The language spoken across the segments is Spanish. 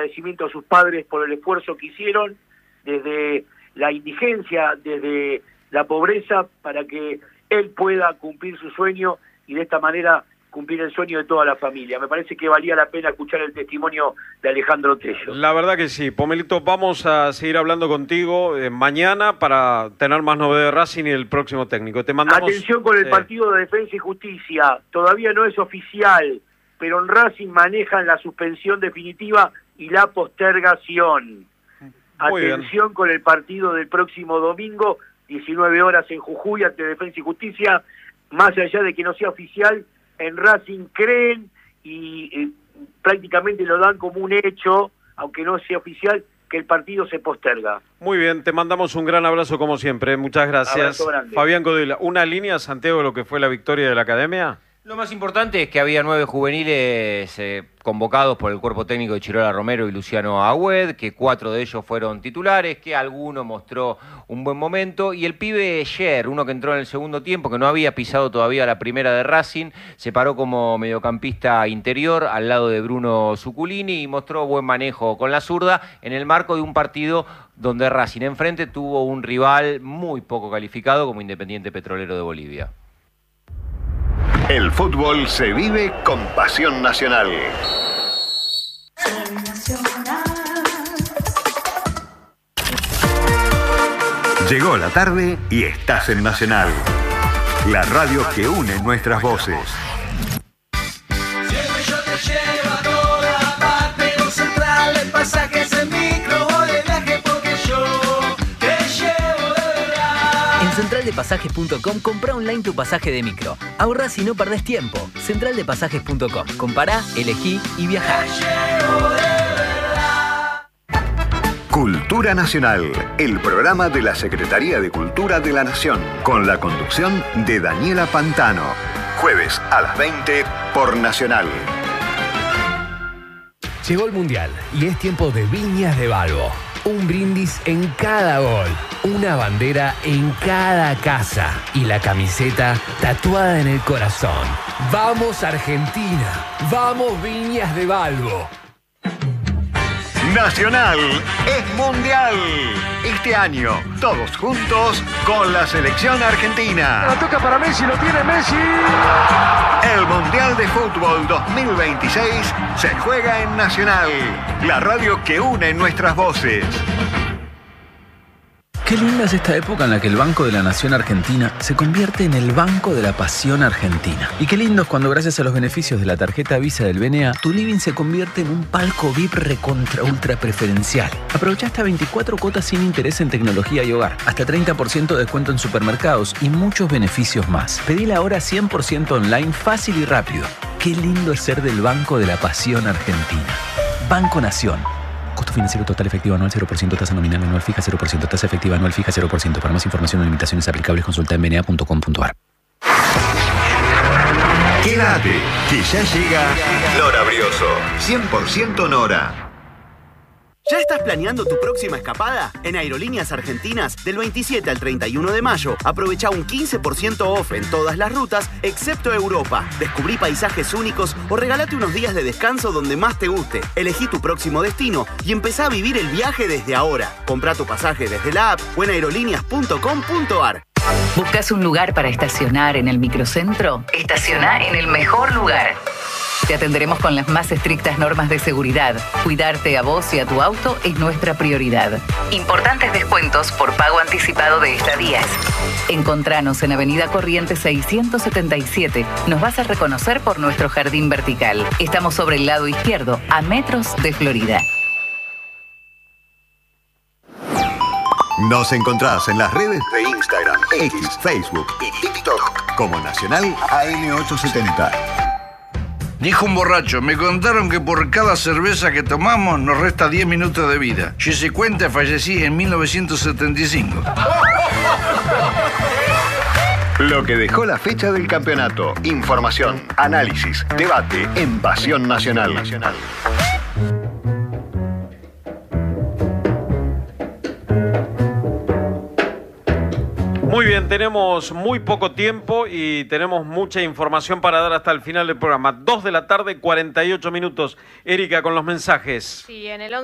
agradecimiento a sus padres por el esfuerzo que hicieron desde la indigencia, desde la pobreza, para que él pueda cumplir su sueño y de esta manera cumplir el sueño de toda la familia. Me parece que valía la pena escuchar el testimonio de Alejandro Tello. La verdad que sí. Pomelito, vamos a seguir hablando contigo mañana para tener más novedades de Racing y el próximo técnico. Te mandamos... Atención con el partido de Defensa y Justicia. Todavía no es oficial, pero en Racing manejan la suspensión definitiva y la postergación. Atención con el partido del próximo domingo, 19 horas en Jujuy, ante Defensa y Justicia. Más allá de que no sea oficial, en Racing creen y prácticamente lo dan como un hecho, aunque no sea oficial, que el partido se posterga. Muy bien, te mandamos un gran abrazo como siempre. Muchas gracias. Fabián Codela, ¿una línea, Santiago, de lo que fue la victoria de la Academia? Lo más importante es que había 9 juveniles convocados por el cuerpo técnico de Chirola Romero y Luciano Agüed, que 4 de ellos fueron titulares, que alguno mostró un buen momento, y el pibe Sher, uno que entró en el segundo tiempo, que no había pisado todavía la primera de Racing, se paró como mediocampista interior al lado de Bruno Zuculini y mostró buen manejo con la zurda en el marco de un partido donde Racing enfrente tuvo un rival muy poco calificado como Independiente Petrolero de Bolivia. El fútbol se vive con pasión nacional. Llegó la tarde y estás en Nacional, la radio que une nuestras voces. Siempre yo te llevo a toda parte, con Central de Pasajes en micro o de viaje, porque yo te llevo de verdad. En centraldepasajes.com compra online tu pasaje de micro. Ahorrás y no perdés tiempo. Centraldepasajes.com. Compará, elegí y viajá. Cultura Nacional, el programa de la Secretaría de Cultura de la Nación, con la conducción de Daniela Pantano. Jueves a las 20 por Nacional. Llegó el Mundial y es tiempo de Viñas de Balbo. Un brindis en cada gol, una bandera en cada casa y la camiseta tatuada en el corazón. ¡Vamos Argentina! ¡Vamos Viñas de Balbo! Nacional es mundial. Este año, todos juntos con la selección argentina. La toca para Messi, lo tiene Messi. El Mundial de Fútbol 2026 se juega en Nacional, la radio que une nuestras voces. Qué linda es esta época en la que el Banco de la Nación Argentina se convierte en el Banco de la Pasión Argentina. Y qué lindo es cuando, gracias a los beneficios de la tarjeta Visa del BNA, tu living se convierte en un palco VIP recontra ultra preferencial. Aprovecha hasta 24 cuotas sin interés en tecnología y hogar, hasta 30% de descuento en supermercados y muchos beneficios más. Pedila ahora 100% online, fácil y rápido. Qué lindo es ser del Banco de la Pasión Argentina. Banco Nación. Costo financiero total efectivo anual 0%, tasa nominal anual fija 0%, tasa efectiva anual fija 0%. Para más información o limitaciones aplicables, consulta en bna.com.ar. Quédate, que ya llega Nora Brioso. 100% Nora. ¿Ya estás planeando tu próxima escapada? En Aerolíneas Argentinas, del 27 al 31 de mayo, aprovecha un 15% off en todas las rutas, excepto Europa. Descubrí paisajes únicos o regálate unos días de descanso donde más te guste. Elegí tu próximo destino y empezá a vivir el viaje desde ahora. Comprá tu pasaje desde la app o en aerolíneas.com.ar. ¿Buscas un lugar para estacionar en el microcentro? Estacioná en el mejor lugar. Te atenderemos con las más estrictas normas de seguridad. Cuidarte a vos y a tu auto es nuestra prioridad. Importantes descuentos por pago anticipado de estadías. Encontranos en Avenida Corrientes 677. Nos vas a reconocer por nuestro jardín vertical. Estamos sobre el lado izquierdo, a metros de Florida. Nos encontrás en las redes de Instagram, X, Facebook y TikTok como Nacional AM870. Dijo un borracho, me contaron que por cada cerveza que tomamos nos resta 10 minutos de vida. Yo hice cuenta, fallecí en 1975. Lo que dejó la fecha del campeonato. Información, análisis, debate en Pasión Nacional. Muy bien, tenemos muy poco tiempo y tenemos mucha información para dar hasta el final del programa. 2 de la tarde, 48 minutos. Erika, con los mensajes. Sí, en el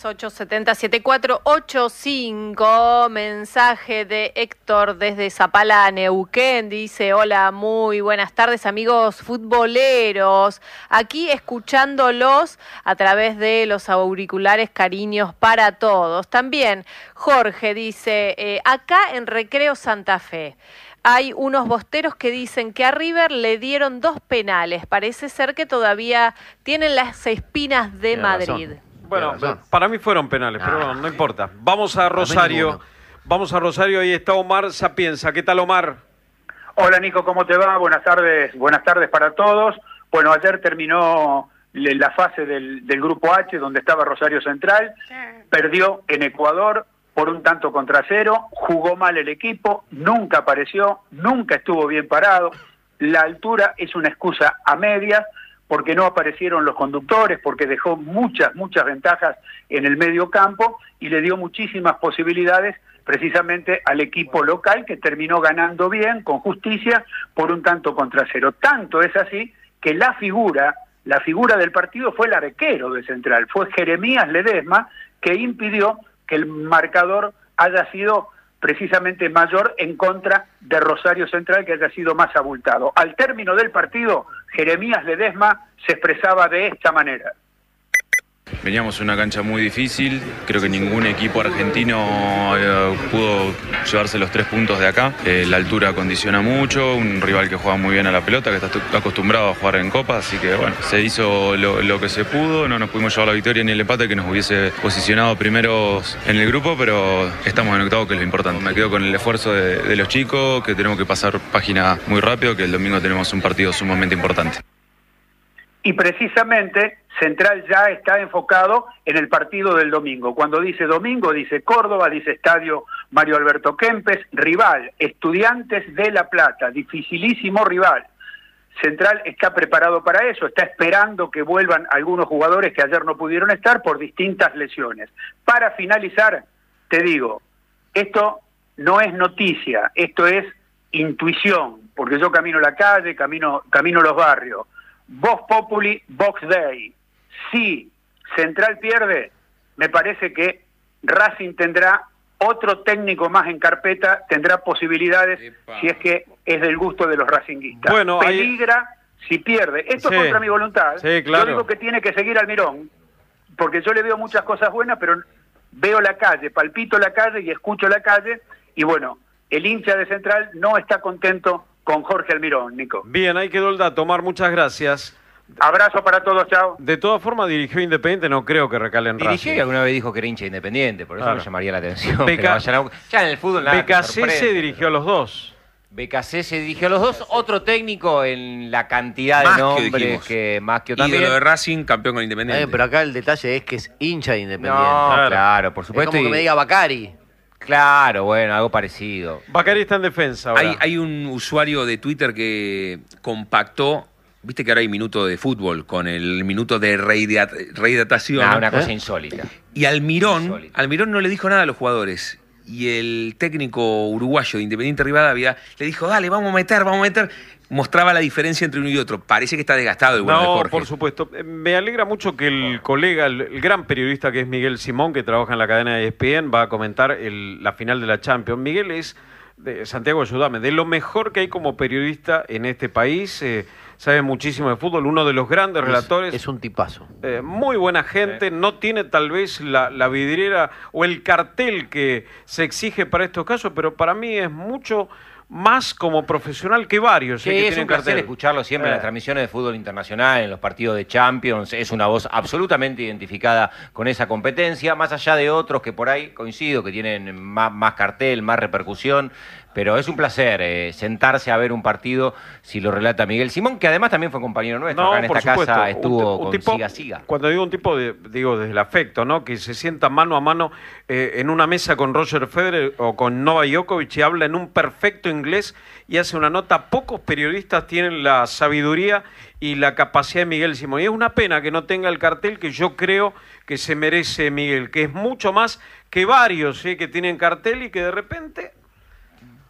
1138707485, mensaje de Héctor desde Zapala, Neuquén, dice: hola, muy buenas tardes, amigos futboleros. Aquí escuchándolos a través de los auriculares, cariños para todos. También Jorge dice, acá en Recreo Santa Fe hay unos bosteros que dicen que a River le dieron 2 penales. Parece ser que todavía tienen las espinas de Madrid. Bueno, para mí fueron penales, pero bueno, no importa. Vamos a Rosario. Vamos a Rosario, ahí está Omar Sapienza. ¿Qué tal, Omar? Hola, Nico, ¿cómo te va? Buenas tardes para todos. Bueno, ayer terminó la fase del Grupo H, donde estaba Rosario Central. Perdió en Ecuador por 1-0, jugó mal el equipo, nunca apareció, nunca estuvo bien parado. La altura es una excusa a medias, porque no aparecieron los conductores, porque dejó muchas ventajas en el medio campo y le dio muchísimas posibilidades precisamente al equipo local, que terminó ganando bien, con justicia, por 1-0. Tanto es así que la figura del partido fue el arquero de Central, fue Jeremías Ledesma, que impidió que el marcador haya sido precisamente mayor en contra de Rosario Central, que haya sido más abultado. Al término del partido, Jeremías Ledesma se expresaba de esta manera. Veníamos en una cancha muy difícil, creo que ningún equipo argentino pudo llevarse los 3 puntos de acá. La altura condiciona mucho, un rival que juega muy bien a la pelota, que está acostumbrado a jugar en Copa, así que bueno, se hizo lo que se pudo, no nos pudimos llevar la victoria ni el empate que nos hubiese posicionado primeros en el grupo, pero estamos en octavo, que es lo importante. Me quedo con el esfuerzo de los chicos, que tenemos que pasar página muy rápido, que el domingo tenemos un partido sumamente importante. Y precisamente Central ya está enfocado en el partido del domingo. Cuando dice domingo, dice Córdoba, dice Estadio Mario Alberto Kempes, rival, Estudiantes de La Plata, dificilísimo rival. Central está preparado para eso, está esperando que vuelvan algunos jugadores que ayer no pudieron estar por distintas lesiones. Para finalizar, te digo, esto no es noticia, esto es intuición, porque yo camino la calle, camino los barrios. Vox Populi, Vox Dei. Si Central pierde, me parece que Racing tendrá otro técnico más en carpeta, tendrá posibilidades, si es que es del gusto de los racinguistas. Bueno, peligra si pierde. Esto es contra mi voluntad. Sí, claro. Yo digo que tiene que seguir Almirón, porque yo le veo muchas cosas buenas, pero veo la calle, palpito la calle y escucho la calle, y bueno, el hincha de Central no está contento con Jorge Almirón, Nico. Bien, ahí quedó el dato, Omar, muchas gracias. Abrazo para todos, chao. De todas formas, dirigió Independiente, no creo que recale en Racing. Dirigió y alguna vez dijo que era hincha Independiente, por eso me llamaría la atención. Ya en el fútbol nada. BKC se dirigió a los dos. BKC se dirigió a los dos, otro técnico en la cantidad de nombres que Maschio también. Ídolo de Racing, campeón con Independiente. Pero acá el detalle es que es hincha de Independiente. No, claro, por supuesto. Es como que me diga Bacari. Claro, bueno, algo parecido. Bacari está en defensa ahora. Hay un usuario de Twitter que compactó, viste que ahora hay minuto de fútbol, con el minuto de rehidratación. Una cosa insólita. Y Almirón no le dijo nada a los jugadores. Y el técnico uruguayo de Independiente Rivadavia le dijo, dale, vamos a meter. Mostraba la diferencia entre uno y otro. Parece que está desgastado el bueno de Jorge. Por supuesto. Me alegra mucho que el colega, el gran periodista que es Miguel Simón, que trabaja en la cadena de ESPN, va a comentar la final de la Champions. Miguel es, Santiago, ayúdame, de lo mejor que hay como periodista en este país. Sabe muchísimo de fútbol, uno de los grandes relatores. Es un tipazo. Muy buena gente, no tiene tal vez la vidriera o el cartel que se exige para estos casos, pero para mí es mucho más como profesional que varios. Sí, que es tienen un placer cartel. escucharlo siempre en las transmisiones de fútbol internacional, en los partidos de Champions. Es una voz absolutamente identificada con esa competencia, más allá de otros que por ahí coincido, que tienen más cartel, más repercusión. Pero es un placer sentarse a ver un partido si lo relata Miguel Simón, que además también fue compañero nuestro. Acá en esta casa estuvo con tipo, Siga. Cuando digo un tipo, digo desde el afecto, ¿no? Que se sienta mano a mano en una mesa con Roger Federer o con Novak Djokovic y habla en un perfecto inglés y hace una nota. Pocos periodistas tienen la sabiduría y la capacidad de Miguel Simón. Y es una pena que no tenga el cartel que yo creo que se merece Miguel, que es mucho más que varios que tienen cartel y que de repente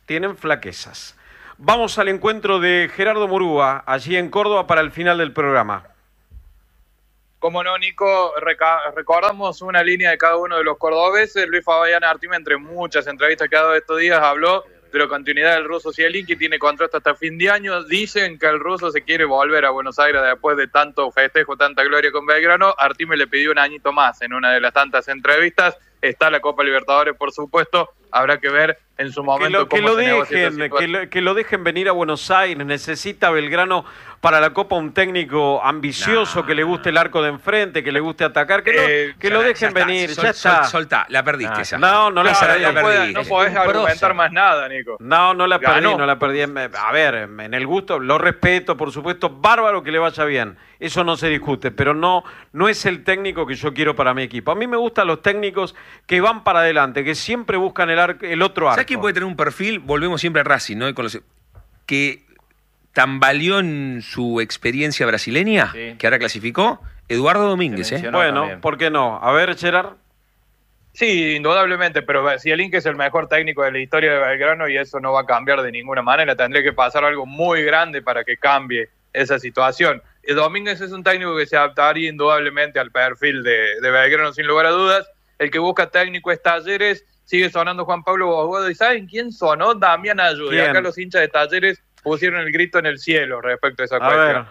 tienen flaquezas. Vamos al encuentro de Gerardo Murúa, allí en Córdoba, para el final del programa. Como no, Nico, recordamos una línea de cada uno de los cordobeses. Luis Fabián Artime, entre muchas entrevistas que ha dado estos días, habló de la continuidad del ruso Zielinski, tiene contrato hasta fin de año. Dicen que el ruso se quiere volver a Buenos Aires después de tanto festejo, tanta gloria con Belgrano. Artime le pidió un añito más en una de las tantas entrevistas. Está la Copa Libertadores, por supuesto. Habrá que ver en su momento que lo dejen venir a Buenos Aires. Necesita Belgrano para la Copa un técnico ambicioso, que le guste el arco de enfrente, que le guste atacar, que lo dejen venir. Ya está. Soltá, la perdiste esa. No la perdí. No podés argumentar más nada, Nico. No la perdí. A ver, en el gusto, lo respeto, por supuesto, bárbaro que le vaya bien. Eso no se discute, pero no es el técnico que yo quiero para mi equipo. A mí me gustan los técnicos que van para adelante, que siempre buscan el otro arco. ¿Sabes quién puede tener un perfil? Volvemos siempre a Racing, ¿no? Que tambaleó en su experiencia brasileña, que ahora clasificó, Eduardo Domínguez. Bueno, también. ¿Por qué no? A ver, Gerard. Sí, indudablemente, pero Zielinski es el mejor técnico de la historia de Belgrano y eso no va a cambiar de ninguna manera. Tendría que pasar algo muy grande para que cambie esa situación. Domínguez es un técnico que se adaptaría indudablemente al perfil de Belgrano, sin lugar a dudas. El que busca técnico es Talleres. Sigue sonando Juan Pablo Bosguedo. ¿Y saben quién sonó? Damián Ayude. Y acá los hinchas de Talleres pusieron el grito en el cielo respecto a esa cuestión. Ver.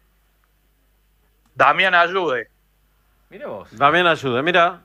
Damián Ayude. Mira vos. Damián Ayude, mira.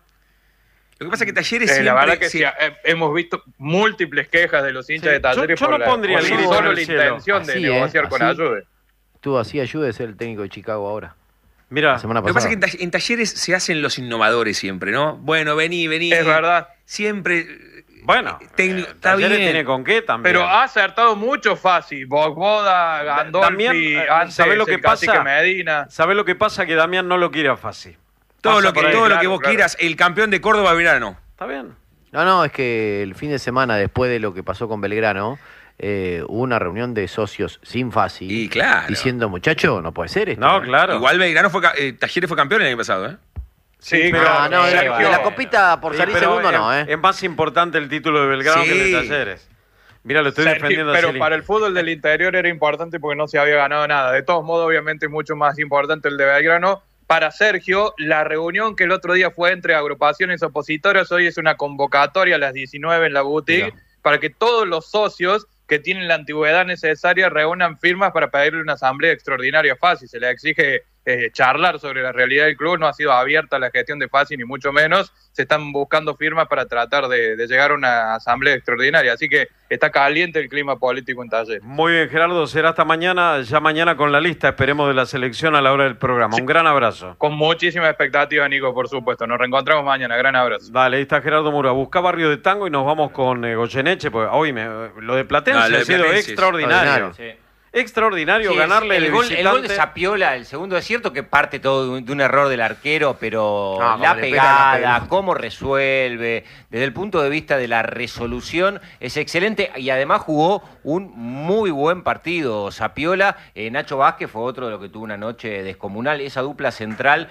Lo que pasa es que Talleres siempre... La verdad que sí, hemos visto múltiples quejas de los hinchas de Talleres yo no pondría el grito solo en la el cielo. intención de negociar con Ayude. Estuvo así Ayude, es el técnico de Chicago ahora. Mira, la semana pasada. pasada. Lo que pasa es que en Talleres se hacen los innovadores siempre, ¿no? Bueno, vení. Es verdad. Siempre... Bueno, está bien. Tiene con qué también. Pero ha acertado mucho fácil. Bogboda, Gandolfi, antes ¿sabe lo que el cacique pasa? Medina. ¿Sabe lo que pasa? Que Damián no lo quiere a fácil. Todo lo que vos quieras, el campeón de Córdoba verano. Está bien. No, es que el fin de semana, después de lo que pasó con Belgrano, hubo una reunión de socios sin Fasi. Y claro. Diciendo, muchacho, no puede ser esto. No, claro. Igual Belgrano Talleres fue campeón el año pasado, ¿eh? Sí, pero de la copita por salir segundo no, ¿eh? Es más importante el título de Belgrano que el de Talleres. Mira, lo estoy defendiendo. Pero para el fútbol del interior era importante porque no se había ganado nada. De todos modos, obviamente, mucho más importante el de Belgrano. Para Sergio, la reunión que el otro día fue entre agrupaciones opositoras, hoy es una convocatoria a las 19 en la boutique, para que todos los socios que tienen la antigüedad necesaria reúnan firmas para pedirle una asamblea extraordinaria a Fasi. Se le exige charlar sobre la realidad del club, no ha sido abierta la gestión de Fasi ni mucho menos, se están buscando firmas para tratar de llegar a una asamblea extraordinaria, así que está caliente el clima político en Talleres. Muy bien, Gerardo, será hasta mañana, ya mañana con la lista, esperemos, de la selección a la hora del programa. Sí. Un gran abrazo. Con muchísima expectativa, Nico, por supuesto, nos reencontramos mañana, gran abrazo. Dale, ahí está Gerardo Murúa, busca Barrio de Tango y nos vamos con Goyeneche, porque hoy lo de Platense ha sido extraordinario. Sí. Extraordinario ganarle el gol de Zapiola, el segundo es cierto que parte todo de un error del arquero, pero la pegada, cómo resuelve, desde el punto de vista de la resolución es excelente y además jugó un muy buen partido Zapiola. Nacho Vázquez fue otro de los que tuvo una noche descomunal. Esa dupla central,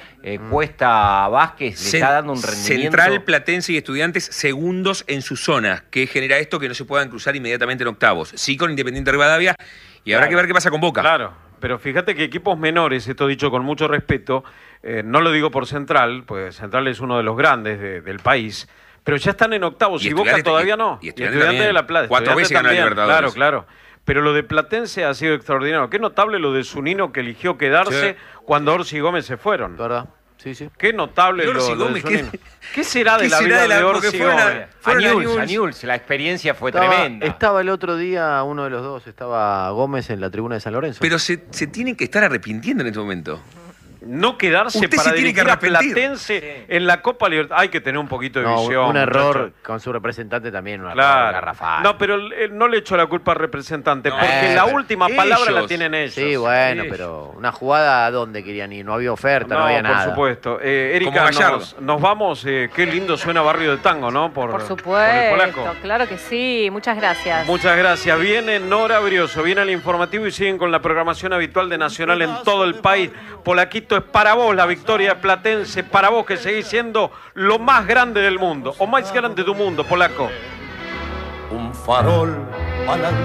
Cuesta Vázquez, le está dando un rendimiento. Central, Platense y Estudiantes segundos en su zona, que genera esto que no se puedan cruzar inmediatamente en octavos. Sí con Independiente Rivadavia. Y habrá que ver qué pasa con Boca. Claro, pero fíjate que equipos menores, esto dicho con mucho respeto, no lo digo por Central, pues Central es uno de los grandes del país, pero ya están en octavos y Boca todavía no. Y Estudiantes de La Plata. 4 veces ganó la Libertadores. Claro. Pero lo de Platense ha sido extraordinario. Qué notable lo de Zunino, que eligió quedarse cuando Orsi y Gómez se fueron. ¿Verdad? Sí. Qué notable lo de Zunino. ¿Qué será de la vida de Orsi y Gómez? A Newell's, la experiencia fue tremenda. Estaba el otro día, uno de los dos, estaba Gómez en la tribuna de San Lorenzo. Pero se tienen que estar arrepintiendo en este momento. No quedarse Usted para se tiene dirigir que a Platense en la Copa Libertadores. Hay que tener un poquito de visión. Un error muchacho. con su representante también, una garrafal. No, pero no le echo la culpa al representante, porque la última palabra la tienen ellos. Sí, bueno, pero una jugada ¿a dónde querían ir? No había oferta, no había nada. Por supuesto. Erika, nos vamos. Qué lindo suena Barrio de Tango, ¿no? Por supuesto, por el polaco. Claro que sí. Muchas gracias. Muchas gracias. Viene Nora Brioso, viene el informativo y siguen con la programación habitual de Nacional en todo el país. Polaquito, es para vos la victoria platense, para vos que seguís siendo lo más grande del mundo, o más grande del mundo, polaco. Un farol palanca.